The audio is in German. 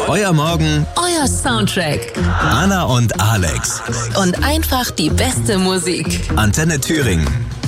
Euer Morgen, Euer Soundtrack. Anna und Alex. Und einfach die beste Musik. Antenne Thüringen.